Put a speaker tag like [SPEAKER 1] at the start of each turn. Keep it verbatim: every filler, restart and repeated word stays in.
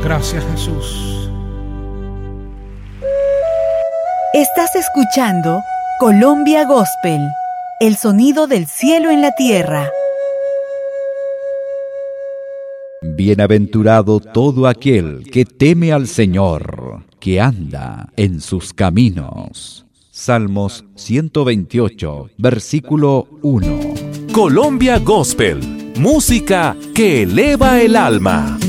[SPEAKER 1] Gracias, Jesús.
[SPEAKER 2] Estás escuchando Colombia Gospel, el sonido del cielo en la tierra.
[SPEAKER 3] Bienaventurado todo aquel que teme al Señor, que anda en sus caminos. Salmos ciento veintiocho, versículo uno.
[SPEAKER 4] Colombia Gospel, música que eleva el alma.